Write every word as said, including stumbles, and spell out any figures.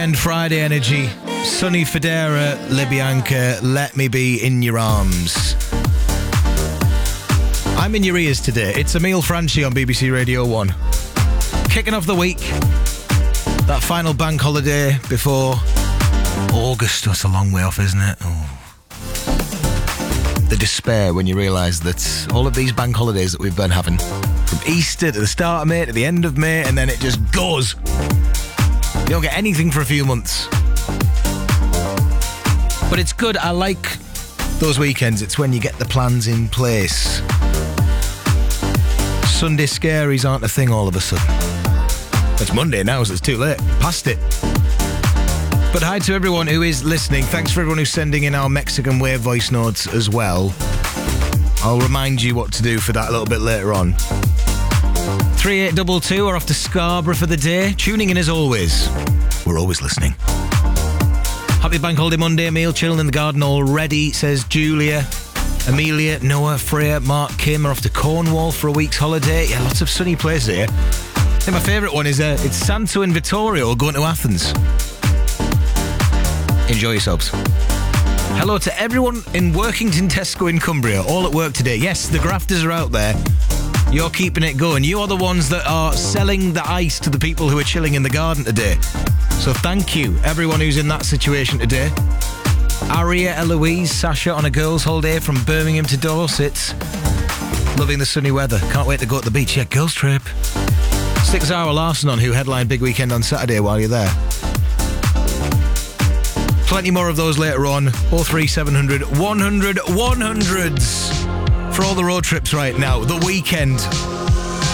And Friday energy. Sunny Federa, Libyanka, let me be in your arms. I'm in your ears today. It's Emile Franchi on B B C Radio one. Kicking off the week. That final bank holiday before August. That's a long way off, isn't it? Oh. The despair when you realise that all of these bank holidays that we've been having, from Easter to the start of May to the end of May, and then it just goes. You don't get anything for a few months. But it's good. I like those weekends. It's when you get the plans in place. Sunday scaries aren't a thing all of a sudden. It's Monday now, so it's too late. Past it. But hi to everyone who is listening. Thanks for everyone who's sending in our Mexican Wave voice notes as well. I'll remind you what to do for that a little bit later on. three eight two two are off to Scarborough for the day. Tuning in as always. We're always listening. Happy Bank Holiday Monday, Emile. Chilling in the garden already, says Julia. Amelia, Noah, Freya, Mark, Kim are off to Cornwall for a week's holiday. Yeah, lots of sunny places here. I think my favourite one is uh, it's Santo and Vittorio going to Athens. Enjoy yourselves. Hello to everyone in Workington Tesco in Cumbria, all at work today. Yes, the grafters are out there. You're keeping it going. You are the ones that are selling the ice to the people who are chilling in the garden today. So thank you, everyone who's in that situation today. Aria, Eloise, Sasha on a girls' holiday from Birmingham to Dorset. Loving the sunny weather. Can't wait to go to the beach. Yeah, girls' trip. Stick Zara Larson on, who headlined Big Weekend on Saturday while you're there. Plenty more of those later on. oh three seven hundred one hundred one hundreds for all the road trips right now. The weekend.